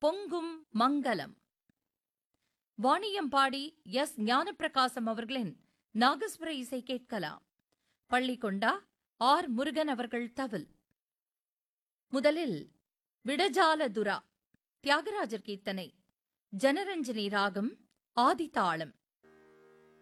பொங்கும் மங்கலம். வாணியம்பாடி எஸ். ஞானப்பிரகாசம் அவர்களின் நாகஸ்வர இசை கேட்கலாம். பள்ளிகொண்டா ஆர். முருகன் அவர்கள் தவில். முதலில் விடஜாலதுரா தியாகராஜர் கீர்த்தனை, ஜனரஞ்சனி ராகம், ஆதிதாளம்.